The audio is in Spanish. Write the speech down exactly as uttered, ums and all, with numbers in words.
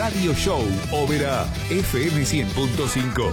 Radio Show Oberá F M cien punto cinco.